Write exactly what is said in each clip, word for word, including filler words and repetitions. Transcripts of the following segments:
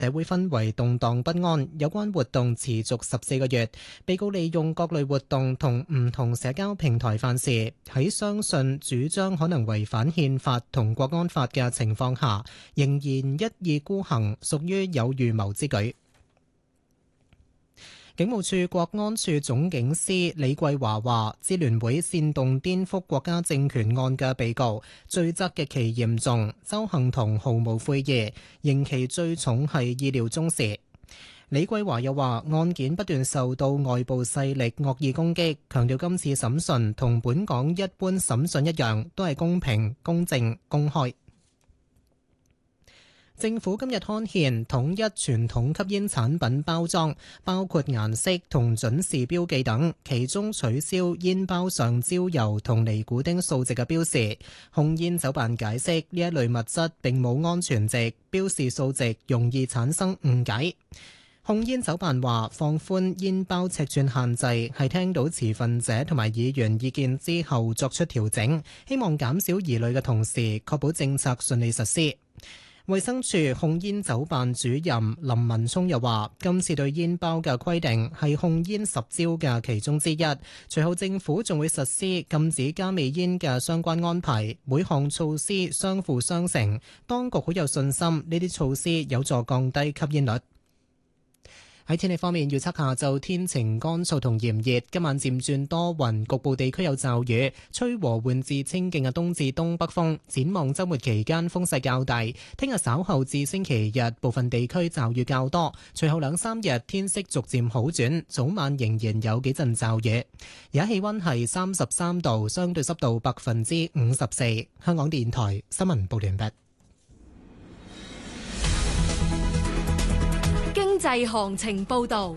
社會氛圍動盪不安，有關活動持續十四個月。被告利用各類活動同唔同社交平台犯事，喺相信主張可能違反憲法同國安法嘅情況下，仍然一意孤行，屬於有預謀之舉。警務處國安處總警司李桂華話，支聯會煽動顛覆國家政權案嘅被告罪責極其嚴重，鄒幸彤毫無悔意，刑期最重係意料中事。李桂華又話，案件不斷受到外部勢力惡意攻擊，強調今次審訊同本港一般審訊一樣，都係公平、公正、公開。政府今日刊憲統一傳統吸煙產品包裝，包括顏色同準時標記等，其中取消煙包上焦油同尼古丁數值嘅標示。控煙酒辦解釋呢一類物質並冇安全值，標示數值容易產生誤解。控煙酒辦話，放寬煙包尺寸限制係聽到持份者同埋議員意見之後作出調整，希望減少疑慮嘅同時，確保政策順利實施。衛生署控煙酒辦主任林文聰又話，今次對煙包嘅規定係控煙十招嘅其中之一，隨後政府仲會實施禁止加味煙嘅相關安排，每項措施相輔相成，當局好有信心呢啲措施有助降低吸煙率。喺天氣方面，預測下晝天晴乾燥同炎熱，今晚漸轉多雲，局部地區有驟雨，吹和緩至清勁嘅東至東北風。展望週末期間風勢較大，聽日稍後至星期日部分地區驟雨較多，隨後兩三日天色逐漸好轉，早晚仍然有幾陣驟雨。而家氣溫係三十三度，相對濕度百分之五十四。香港電台新聞報完畢。 經濟行情報道。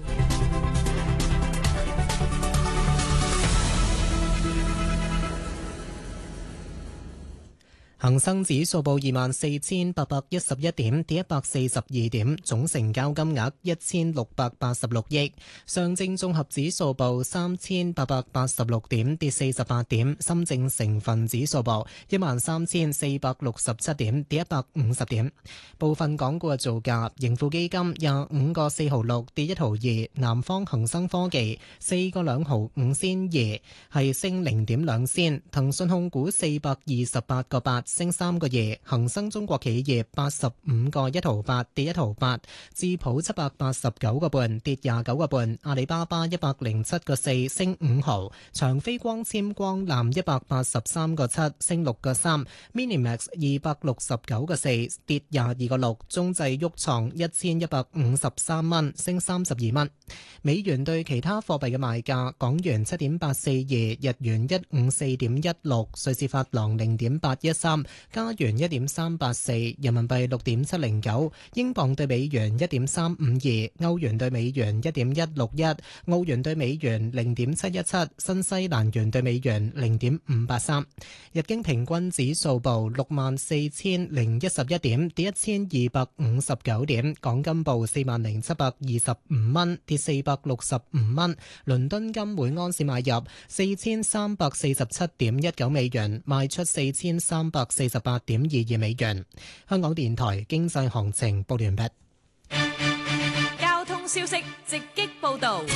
恒生指數報二萬四千八百一十一點，跌一百四十二點，總成交金額一千六百八十六億。上證綜合指數報三千八百八十六點，跌四十八點。深證成分指數報一萬三千四百六十七點，跌一百五十點。部分港股嘅造價：盈富基金廿五個四毫六，跌一毫二；南方恒生科技四個兩毫五仙二，係升零點兩仙；騰訊控股四百二十八個八，升三個二，恒生中國企業八十五個一毫八，跌一毫八，智普七百八十九個半，跌廿九個半，阿里巴巴一百零七個四，升五毫，長飛光纖光纜一百八十三個七，升六個三 ，Minimax 二百六十九個四，跌廿二個六，中製鬱創一千一百五十三蚊，升三十二蚊。美元對其他貨幣嘅賣價：港元七點八四二，日元一五四點一六，瑞士法郎零點八一三。加元一點三八四，人民幣六點七零九，英鎊對美元一點三五二，歐元對美元一點一六一，澳元對美元零點七一七，新西蘭元對美元零點五八三。日經平均指數報六萬四千零一十一點，跌一千二百五十九點。港金報四萬零七百二十五蚊，跌四百六十五蚊。倫敦金每安士買入四千三百四十七點一九美元，賣出四千三百四十八點二二美元。香港電台經濟行情報完畢。 交通消息直擊報道。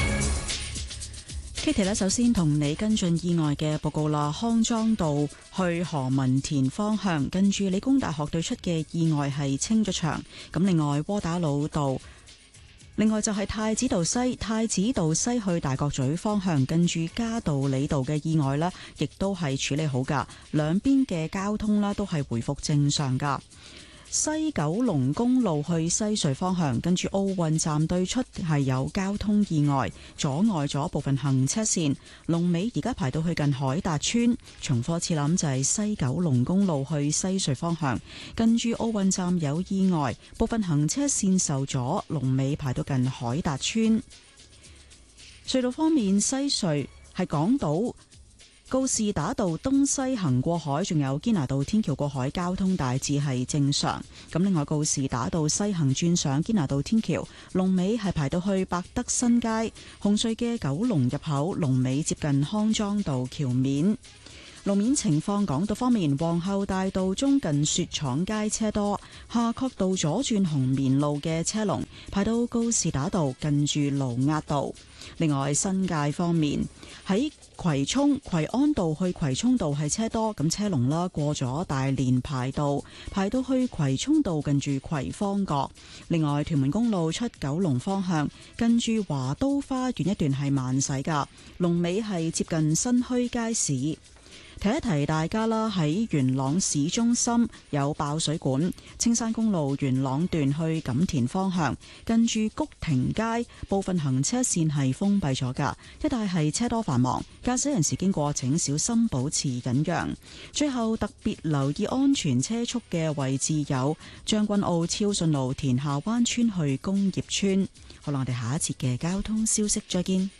Kitty 咧，首先同你跟進意外嘅報告啦。康莊道去何文田方向，近住理工大學對出嘅意外係清咗場。咁另外窩打老道。另外就係太子道西，太子道西去大角咀方向，近住嘉道理道嘅意外呢，亦都係處理好噶，兩邊嘅交通呢都係回復正常噶。西九龍公路去西隧方向，跟住奧運站對出係有交通意外，阻礙咗部分行車線。龍尾而家排到去近海達村。重複次諗就係西九龍公路去西隧方向，跟住奧運站有意外，部分行車線受阻，龍尾排到近海達村。隧道方面，西隧係港島告士打道東西行過海，仲有堅拿道天橋過海，交通大致係正常。咁另外告士打道西行轉上堅拿道天橋，龍尾係排到去百德新街。紅隧嘅九龍入口龍尾接近康莊道橋面。 路面情況，港島方面，皇后大道中近雪廠街車多，夏慤道左轉紅棉路嘅車龍排到告士打道近住盧押道。另外新界方面，喺葵涌葵安道去葵涌道係車多，咁車龍啦過咗大連排道，排到去葵涌道近住葵芳閣。另外屯門公路出九龍方向，近住華都花園一段係慢駛噶，龍尾係接近新墟街市。提一提大家啦，喺元朗市中心有爆水管，青山公路元朗段去錦田方向，近住谷亭街部分行車線係封閉咗噶，一帶係車多繁忙，駕駛人士經過請小心保持緊讓。最後特別留意安全車速嘅位置有將軍澳超順路田下灣村去工業村。好啦，我哋下一節嘅交通消息再見。